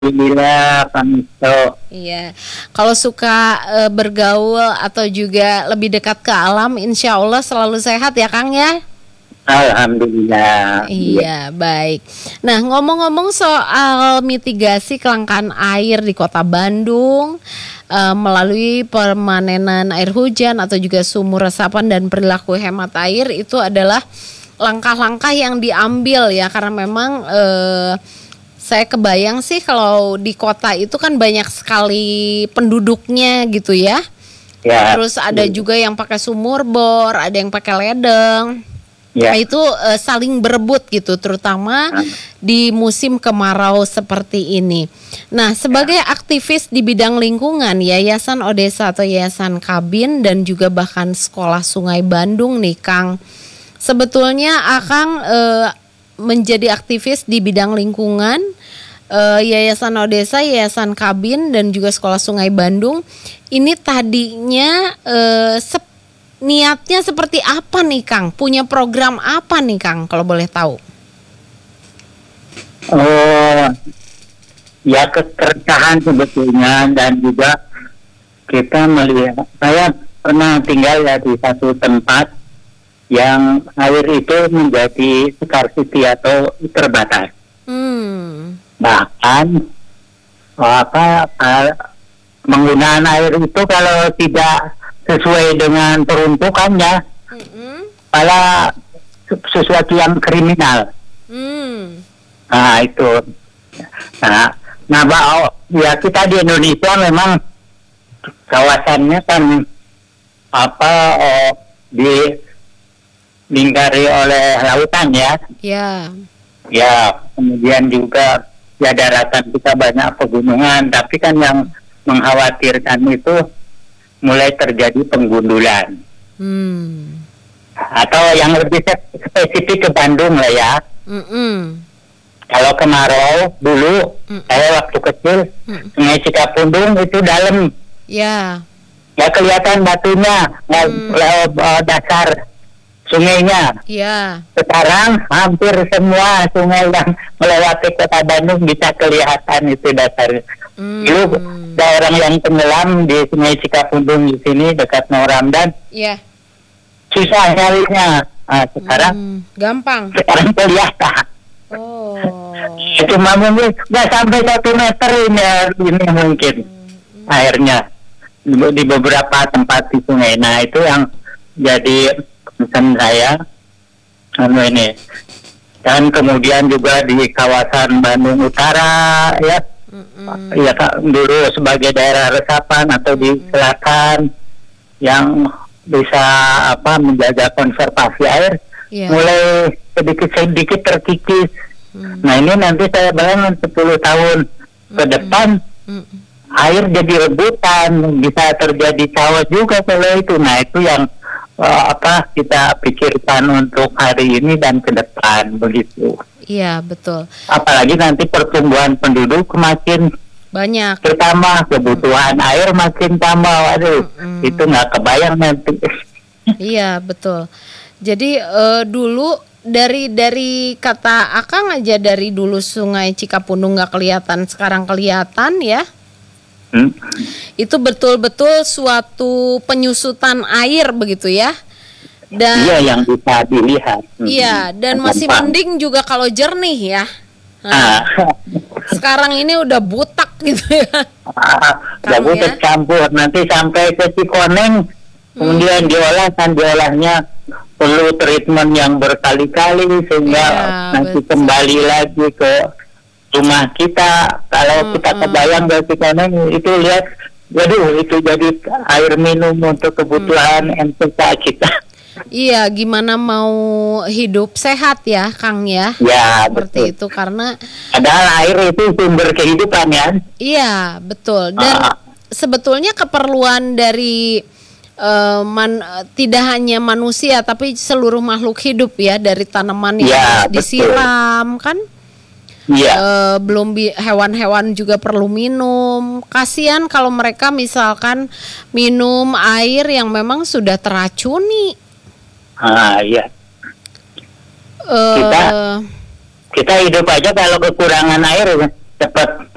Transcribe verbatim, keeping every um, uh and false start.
Alhamdulillah, Pamisto. Iya, kalau suka e, bergaul atau juga lebih dekat ke alam, insya Allah selalu sehat ya Kang ya. Alhamdulillah. Iya, baik. Nah, ngomong-ngomong soal mitigasi kelangkaan air di Kota Bandung e, melalui permanenan air hujan atau juga sumur resapan dan perilaku hemat air, itu adalah langkah-langkah yang diambil ya, karena memang e, saya kebayang sih kalau di kota itu kan banyak sekali penduduknya gitu ya. Ya. Terus ada juga yang pakai sumur bor, ada yang pakai ledeng. Ya. Nah, itu uh, saling berebut gitu, terutama di musim kemarau seperti ini. Nah, sebagai aktivis di bidang lingkungan, Yayasan Odesa atau Yayasan Kabin dan juga bahkan Sekolah Sungai Bandung nih, Kang. Sebetulnya Akang uh, menjadi aktivis di bidang lingkungan, uh, Yayasan Odesa, Yayasan Kabin dan juga Sekolah Sungai Bandung. Ini tadinya uh, sep- niatnya seperti apa nih Kang? Punya program apa nih Kang kalau boleh tahu? Oh, ya kekeresahan sebetulnya, dan juga kita melihat, saya pernah tinggal ya di satu tempat yang air itu menjadi scarcity atau terbatas. Hmm. Bahkan oh, apa uh, penggunaan air itu kalau tidak sesuai dengan peruntukannya, Mm-hmm. malah sesuatu yang kriminal. Hmm. Nah itu. Nah, nah bah, ya kita di Indonesia memang kawasannya kan apa oh, di lingkari oleh lautan ya. Ya. Ya, kemudian juga ya daratan kita banyak pegunungan, tapi kan yang mengkhawatirkan itu mulai terjadi penggundulan. Hmm. Atau yang lebih spesifik ke Bandung lah ya. Mm-mm. Kalau kemarau dulu, Mm. saya waktu kecil, Mm. Sungai Cikapundung itu dalam, Ya. nggak kelihatan batunya, nggak Hmm. lewat uh, dasar sungainya. Ya. Sekarang hampir semua sungai yang melewati Kota Bandung bisa kelihatan itu dasarnya. Hmm. Dulu ada orang yang tenggelam di Sungai Cikapundung di sini dekat Noramdan, Ya. susah nyarinya. Nah, sekarang Hmm. Gampang. sekarang kelihatan. Oh. Cuma mungkin nggak sampai satu meter ini, ini mungkin airnya di, di beberapa tempat di sungai. Nah itu yang jadi pesan saya, anu ini. Dan kemudian juga di kawasan Bandung Utara ya, Mm-mm. ya Kak, dulu sebagai daerah resapan atau di selatan yang bisa apa menjaga konservasi air, Ya. mulai sedikit-sedikit terkikis. Hmm. Nah ini nanti saya bayangkan sepuluh tahun ke depan Mm-mm. air jadi rebutan, bisa terjadi cawas juga kalau itu. Nah itu yang uh, apa kita pikirkan untuk hari ini dan ke depan begitu. Iya, betul. Apalagi nanti pertumbuhan penduduk makin Banyak. bertambah, kebutuhan mm. air makin tambah. Waduh, Mm-mm. itu nggak kebayang nanti. Iya, betul. Jadi eh, dulu dari dari kata Akang aja, dari dulu Sungai Cikapundung nggak kelihatan, sekarang kelihatan ya. Hmm? Itu betul-betul suatu penyusutan air begitu ya. Dan Iya yang bisa dilihat. iya, dan masih Gampang. mending juga kalau jernih ya. Ah. Nah, sekarang ini udah butak gitu ya. Ah, Kang, jadi ya? tercampur nanti sampai ke Cikoneng, kemudian diolah, kan diolahnya perlu treatment yang berkali-kali sehingga Ya, nanti betul. kembali lagi ke rumah kita. Kalau Mm-mm. kita kebayang dari Cikoneng itu lihat, waduh itu jadi air minum untuk kebutuhan N P K kita. Iya, gimana mau hidup sehat ya, Kang ya? Ya Seperti betul. itu, karena Padahal air itu sumber kehidupan ya. iya, betul. Dan Ah. sebetulnya keperluan dari eh, man, tidak hanya manusia tapi seluruh makhluk hidup ya, dari tanaman yang Ya, harus betul. disiram kan. Iya. Eh, belum bi- hewan-hewan juga perlu minum. Kasihan kalau mereka misalkan minum air yang memang sudah teracuni. Ah iya. Eh, Kita- Kita hidup aja kalau kekurangan air cepat